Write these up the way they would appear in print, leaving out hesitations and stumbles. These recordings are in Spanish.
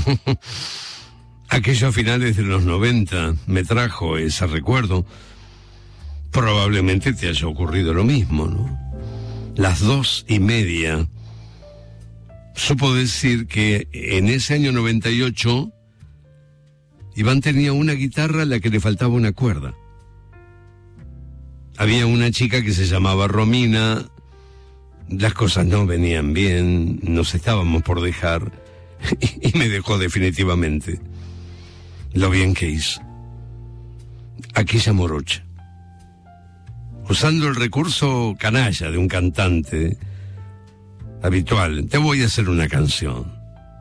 Aquello a finales de los 90 me trajo ese recuerdo. Probablemente te haya ocurrido lo mismo, ¿no? Las 2:30. Supo decir que en ese año 98, Iván tenía una guitarra a la que le faltaba una cuerda. Había una chica que se llamaba Romina, las cosas no venían bien, nos estábamos por dejar, y me dejó definitivamente. Lo bien que hizo. Aquella morocha. Usando el recurso canalla de un cantante habitual, te voy a hacer una canción.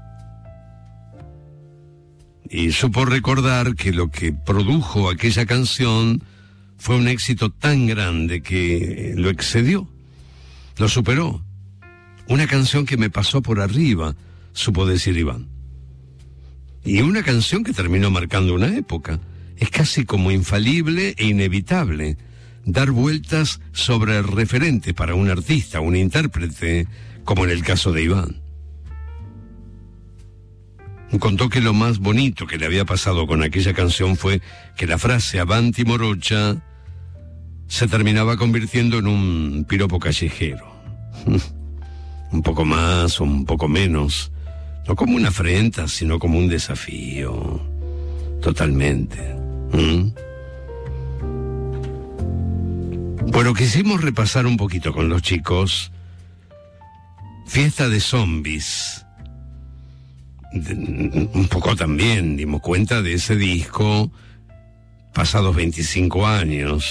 Y supo recordar que lo que produjo aquella canción fue un éxito tan grande que lo excedió, lo superó. Una canción que me pasó por arriba, supo decir Iván. Y una canción que terminó marcando una época. Es casi como infalible e inevitable dar vueltas sobre referentes para un artista, un intérprete, como en el caso de Iván. Contó que lo más bonito que le había pasado con aquella canción fue que la frase Avanti morocha se terminaba convirtiendo en un piropo callejero. Un poco más o un poco menos, no como una afrenta, sino como un desafío. Totalmente. Bueno, quisimos repasar un poquito con los chicos Fiesta de Zombies. Un poco también dimos cuenta de ese disco pasados 25 años.